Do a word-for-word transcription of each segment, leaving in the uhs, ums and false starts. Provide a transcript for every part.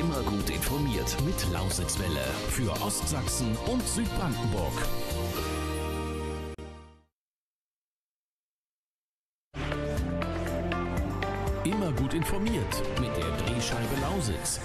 Immer gut informiert mit Lausitzwelle für Ostsachsen und Südbrandenburg. Immer gut informiert mit der Drehscheibe Lausitz.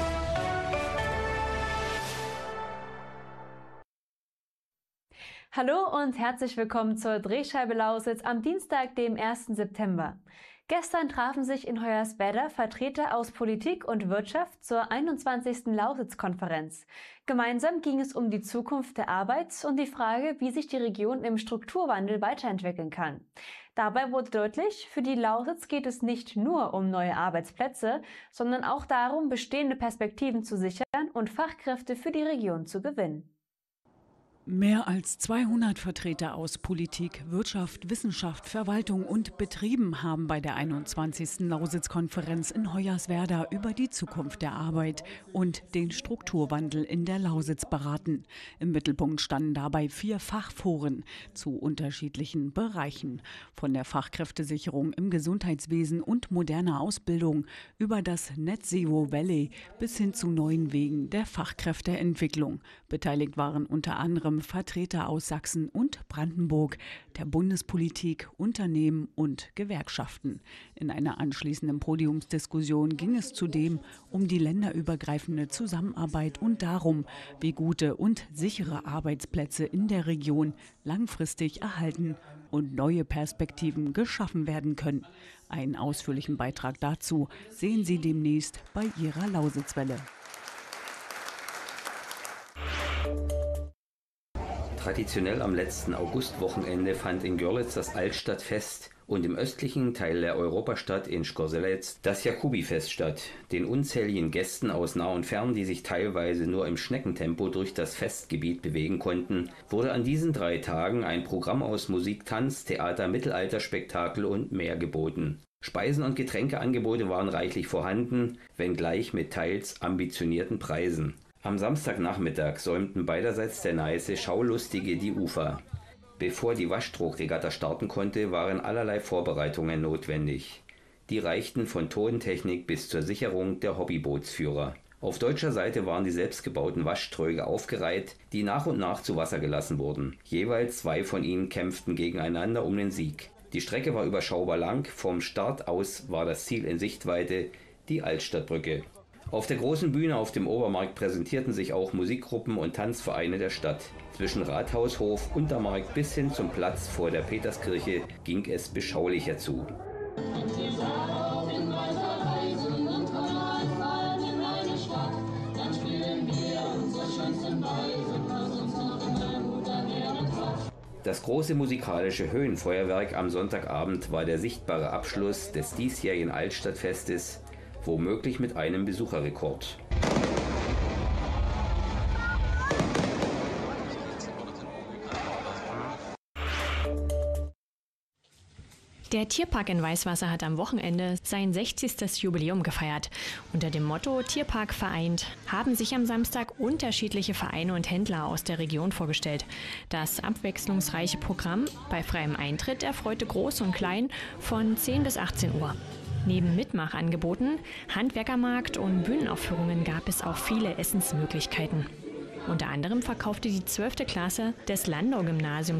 Hallo und herzlich willkommen zur Drehscheibe Lausitz am Dienstag, dem ersten September. Gestern trafen sich in Hoyerswerda Vertreter aus Politik und Wirtschaft zur einundzwanzigsten Lausitz-Konferenz. Gemeinsam ging es um die Zukunft der Arbeit und die Frage, wie sich die Region im Strukturwandel weiterentwickeln kann. Dabei wurde deutlich, für die Lausitz geht es nicht nur um neue Arbeitsplätze, sondern auch darum, bestehende Perspektiven zu sichern und Fachkräfte für die Region zu gewinnen. Mehr als zweihundert Vertreter aus Politik, Wirtschaft, Wissenschaft, Verwaltung und Betrieben haben bei der einundzwanzigsten Lausitz-Konferenz in Hoyerswerda über die Zukunft der Arbeit und den Strukturwandel in der Lausitz beraten. Im Mittelpunkt standen dabei vier Fachforen zu unterschiedlichen Bereichen. Von der Fachkräftesicherung im Gesundheitswesen und moderner Ausbildung über das Net Zero Valley bis hin zu neuen Wegen der Fachkräfteentwicklung. Beteiligt waren unter anderem Vertreter aus Sachsen und Brandenburg, der Bundespolitik, Unternehmen und Gewerkschaften. In einer anschließenden Podiumsdiskussion ging es zudem um die länderübergreifende Zusammenarbeit und darum, wie gute und sichere Arbeitsplätze in der Region langfristig erhalten und neue Perspektiven geschaffen werden können. Einen ausführlichen Beitrag dazu sehen Sie demnächst bei Ihrer Lausitzwelle. Traditionell am letzten Augustwochenende fand in Görlitz das Altstadtfest und im östlichen Teil der Europastadt in Skorzelec das Jakubifest statt. Den unzähligen Gästen aus nah und fern, die sich teilweise nur im Schneckentempo durch das Festgebiet bewegen konnten, wurde an diesen drei Tagen ein Programm aus Musik, Tanz, Theater, Mittelalterspektakel und mehr geboten. Speisen- und Getränkeangebote waren reichlich vorhanden, wenngleich mit teils ambitionierten Preisen. Am Samstagnachmittag säumten beiderseits der Neiße Schaulustige die Ufer. Bevor die Waschtrogregatta starten konnte, waren allerlei Vorbereitungen notwendig. Die reichten von Tontechnik bis zur Sicherung der Hobbybootsführer. Auf deutscher Seite waren die selbstgebauten Waschtröge aufgereiht, die nach und nach zu Wasser gelassen wurden. Jeweils zwei von ihnen kämpften gegeneinander um den Sieg. Die Strecke war überschaubar lang, vom Start aus war das Ziel in Sichtweite, die Altstadtbrücke. Auf der großen Bühne auf dem Obermarkt präsentierten sich auch Musikgruppen und Tanzvereine der Stadt. Zwischen Rathaus, Hof, Untermarkt bis hin zum Platz vor der Peterskirche ging es beschaulicher zu. Das große musikalische Höhenfeuerwerk am Sonntagabend war der sichtbare Abschluss des diesjährigen Altstadtfestes, womöglich mit einem Besucherrekord. Der Tierpark in Weißwasser hat am Wochenende sein sechzigstes Jubiläum gefeiert. Unter dem Motto Tierpark vereint haben sich am Samstag unterschiedliche Vereine und Händler aus der Region vorgestellt. Das abwechslungsreiche Programm bei freiem Eintritt erfreute Groß und Klein von zehn bis achtzehn Uhr. Neben Mitmachangeboten, Handwerkermarkt und Bühnenaufführungen gab es auch viele Essensmöglichkeiten. Unter anderem verkaufte die zwölfte Klasse des Landau-Gymnasiums